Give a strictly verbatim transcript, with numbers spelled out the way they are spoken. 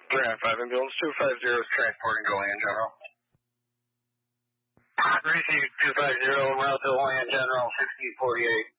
Grand five ambulance two five zero is transporting to Land General. Receive two five zero, route to Land General, fifteen forty-eight.